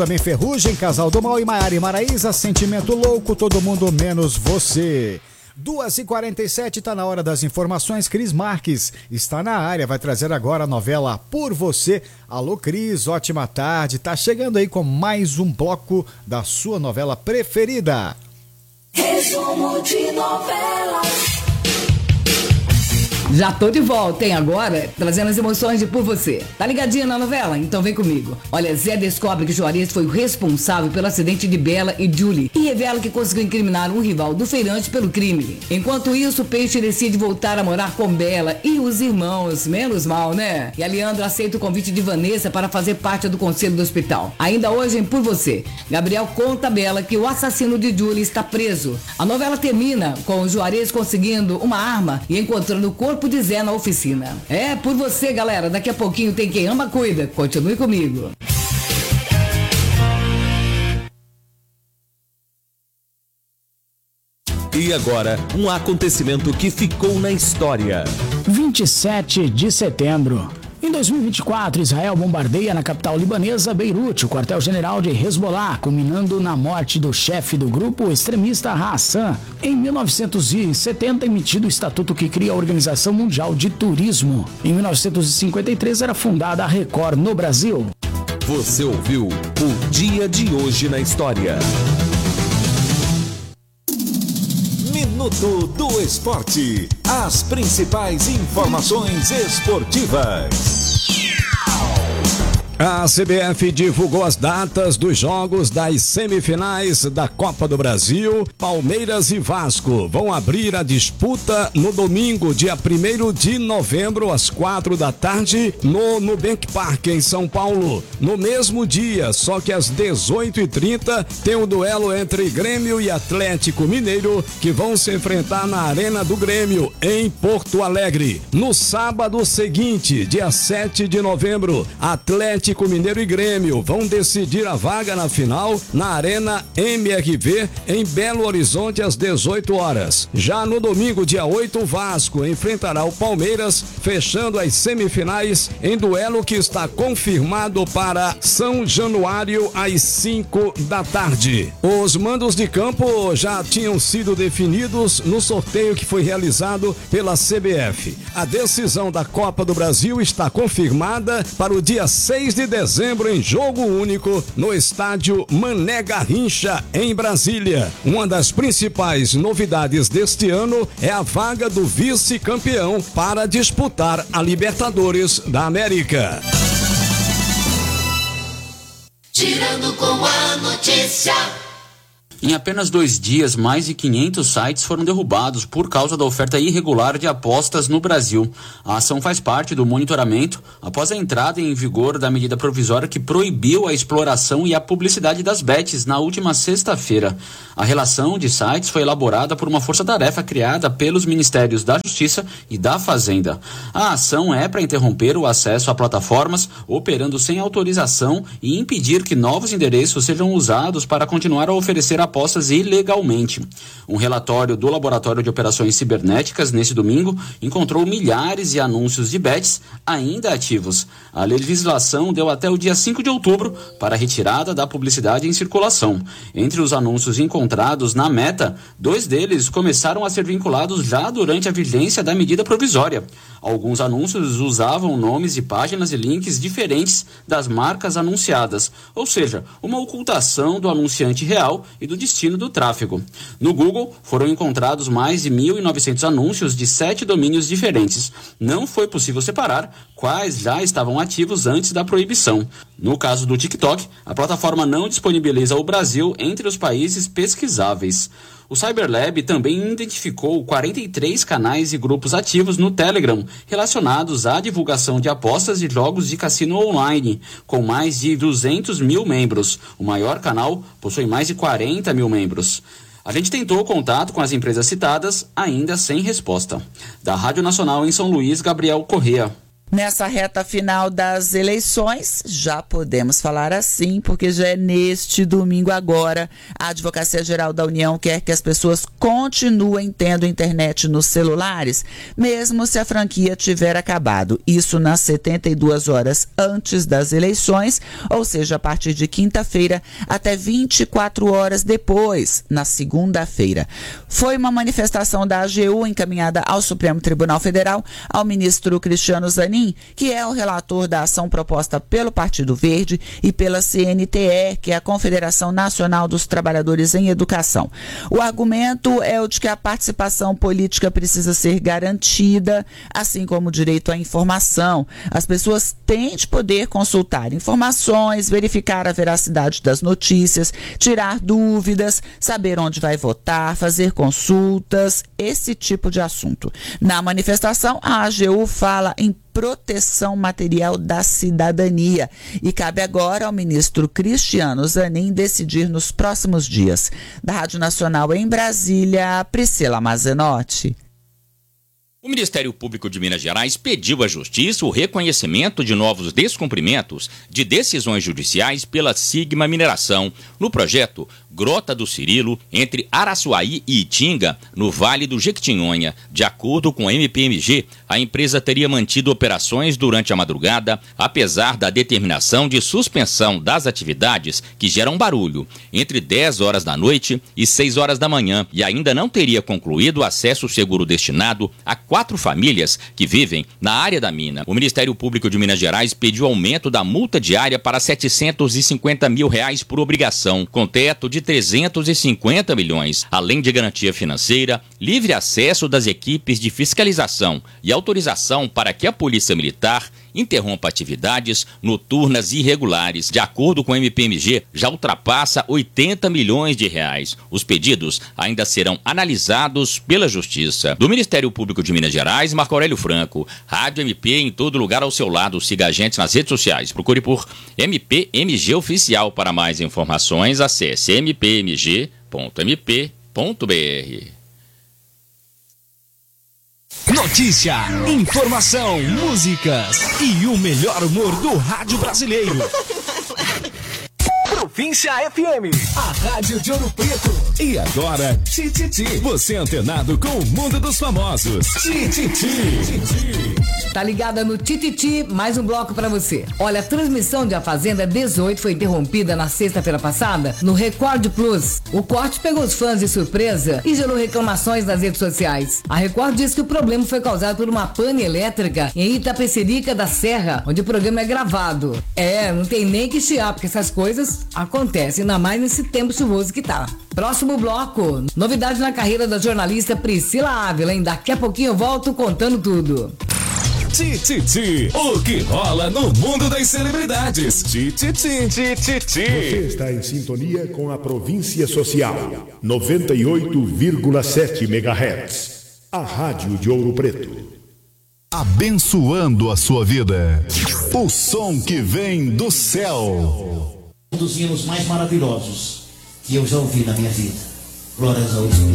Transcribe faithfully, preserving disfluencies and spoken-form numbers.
Também Ferrugem, Casal do Mal e Maiara e Maraísa, Sentimento Louco, Todo Mundo Menos Você. duas e quarenta e sete, tá na hora das informações. Cris Marques está na área, vai trazer agora a novela Por Você. Alô Cris, ótima tarde, tá chegando aí com mais um bloco da sua novela preferida. Resumo de novela. Já tô de volta, hein? Agora, trazendo as emoções de Por Você. Tá ligadinha na novela? Então vem comigo. Olha, Zé descobre que Juarez foi o responsável pelo acidente de Bela e Julie e revela que conseguiu incriminar um rival do feirante pelo crime. Enquanto isso, Peixe decide voltar a morar com Bela e os irmãos. Menos mal, né? E a Leandro aceita o convite de Vanessa para fazer parte do conselho do hospital. Ainda hoje em Por Você, Gabriel conta a Bela que o assassino de Julie está preso. A novela termina com o Juarez conseguindo uma arma e encontrando o corpo de Zé na oficina. É Por Você, galera. Daqui a pouquinho tem Quem Ama Cuida. Continue comigo. E agora, um acontecimento que ficou na história. vinte e sete de setembro. Em dois mil e vinte e quatro, Israel bombardeia na capital libanesa, Beirute, o quartel-general de Hezbollah, culminando na morte do chefe do grupo extremista Hassan. Em mil novecentos e setenta, emitido o estatuto que cria a Organização Mundial de Turismo. Em mil novecentos e cinquenta e três, era fundada a Record no Brasil. Você ouviu o Dia de Hoje na História. Minuto do Esporte. As principais informações esportivas. A C B F divulgou as datas dos jogos das semifinais da Copa do Brasil. Palmeiras e Vasco vão abrir a disputa no domingo, dia primeiro de novembro, às quatro da tarde, no Nubank Park, em São Paulo. No mesmo dia, só que às dezoito e trinta, tem o duelo entre Grêmio e Atlético Mineiro, que vão se enfrentar na Arena do Grêmio, em Porto Alegre. No sábado seguinte, dia sete de novembro, Atlético Mineiro e Grêmio vão decidir a vaga na final na Arena M R V em Belo Horizonte às dezoito horas. Já no domingo, dia oito, o Vasco enfrentará o Palmeiras, fechando as semifinais em duelo que está confirmado para São Januário às cinco da tarde. Os mandos de campo já tinham sido definidos no sorteio que foi realizado pela C B F. A decisão da Copa do Brasil está confirmada para o dia seis de dezembro em jogo único no estádio Mané Garrincha, em Brasília. Uma das principais novidades deste ano é a vaga do vice-campeão para disputar a Libertadores da América. Girando com a notícia. Em apenas dois dias, mais de quinhentos sites foram derrubados por causa da oferta irregular de apostas no Brasil. A ação faz parte do monitoramento após a entrada em vigor da medida provisória que proibiu a exploração e a publicidade das bets na última sexta-feira. A relação de sites foi elaborada por uma força-tarefa criada pelos Ministérios da Justiça e da Fazenda. A ação é para interromper o acesso a plataformas operando sem autorização e impedir que novos endereços sejam usados para continuar a oferecer a apostas ilegalmente. Um relatório do Laboratório de Operações Cibernéticas, nesse domingo, encontrou milhares de anúncios de bets ainda ativos. A legislação deu até o dia cinco de outubro para a retirada da publicidade em circulação. Entre os anúncios encontrados na Meta, dois deles começaram a ser vinculados já durante a vigência da medida provisória. Alguns anúncios usavam nomes de páginas e links diferentes das marcas anunciadas, ou seja, uma ocultação do anunciante real e do destino do tráfego. No Google, foram encontrados mais de mil e novecentos anúncios de sete domínios diferentes. Não foi possível separar quais já estavam ativos antes da proibição. No caso do TikTok, a plataforma não disponibiliza o Brasil entre os países pesquisáveis. O Cyberlab também identificou quarenta e três canais e grupos ativos no Telegram relacionados à divulgação de apostas de jogos de cassino online, com mais de duzentos mil membros. O maior canal possui mais de quarenta mil membros. A gente tentou contato com as empresas citadas, ainda sem resposta. Da Rádio Nacional em São Luís, Gabriel Correa. Nessa reta final das eleições, já podemos falar assim, porque já é neste domingo agora, a Advocacia Geral da União quer que as pessoas continuem tendo internet nos celulares, mesmo se a franquia tiver acabado. Isso nas setenta e duas horas antes das eleições, ou seja, a partir de quinta-feira até vinte e quatro horas depois, na segunda-feira. Foi uma manifestação da A G U encaminhada ao Supremo Tribunal Federal, ao ministro Cristiano Zanin, que é o relator da ação proposta pelo Partido Verde e pela C N T E, que é a Confederação Nacional dos Trabalhadores em Educação. O argumento é o de que a participação política precisa ser garantida, assim como o direito à informação. As pessoas têm de poder consultar informações, verificar a veracidade das notícias, tirar dúvidas, saber onde vai votar, fazer consultas, esse tipo de assunto. Na manifestação, a A G U fala em proteção material da cidadania e cabe agora ao ministro Cristiano Zanin decidir nos próximos dias. Da Rádio Nacional em Brasília, Priscila Mazenotti. O Ministério Público de Minas Gerais pediu à Justiça o reconhecimento de novos descumprimentos de decisões judiciais pela Sigma Mineração no projeto Grota do Cirilo, entre Araçuaí e Itinga, no Vale do Jequitinhonha. De acordo com a M P M G, a empresa teria mantido operações durante a madrugada, apesar da determinação de suspensão das atividades que geram barulho, entre dez horas da noite e seis horas da manhã, e ainda não teria concluído o acesso seguro destinado a quatro famílias que vivem na área da mina. O Ministério Público de Minas Gerais pediu aumento da multa diária para setecentos e cinquenta mil reais por obrigação, com teto de trezentos e cinquenta milhões, além de garantia financeira, livre acesso das equipes de fiscalização e autorização para que a Polícia Militar interrompa atividades noturnas irregulares. De acordo com o M P M G, já ultrapassa oitenta milhões de reais. Os pedidos ainda serão analisados pela Justiça. Do Ministério Público de Minas Gerais, Marco Aurélio Franco, Rádio M P em todo lugar ao seu lado. Siga a gente nas redes sociais. Procure por M P M G Oficial. Para mais informações, acesse m p m g ponto m p ponto b r. Notícia, informação, músicas e o melhor humor do rádio brasileiro. Província F M, a rádio de Ouro Preto. E agora, Tititi, você antenado com o mundo dos famosos. Tititi. Tá ligada no Tititi, mais um bloco pra você. Olha, a transmissão de A Fazenda dezoito foi interrompida na sexta-feira passada no Record Plus. O corte pegou os fãs de surpresa e gerou reclamações nas redes sociais. A Record diz que o problema foi causado por uma pane elétrica em Itapecerica da Serra, onde o programa é gravado. É, não tem nem que chiar, porque essas coisas acontecem, ainda mais nesse tempo chuvoso que tá. Próximo bloco, novidade na carreira da jornalista Priscila Ávila, hein? Daqui a pouquinho eu volto contando tudo. Tititi, o que rola no mundo das celebridades. Tititi, Tititi. Você está em sintonia com a Província Social, noventa e oito vírgula sete megahertz. A rádio de Ouro Preto. Abençoando a sua vida. O som que vem do céu. Um dos hinos mais maravilhosos que eu já ouvi na minha vida. Glórias ao Espírito.